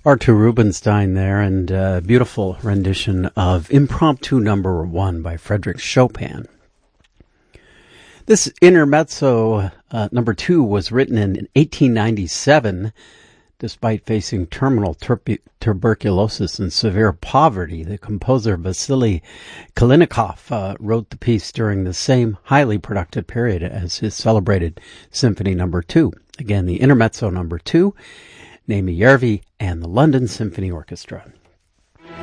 Artur Rubinstein there, and a beautiful rendition of Impromptu Number 1 by Frédéric Chopin. This intermezzo number 2 was written in 1897. Despite facing terminal tuberculosis and severe poverty, the composer Vasily Kalinikov wrote the piece during the same highly productive period as his celebrated Symphony Number 2. Again, the intermezzo number 2, Némi Järvi and the London Symphony Orchestra.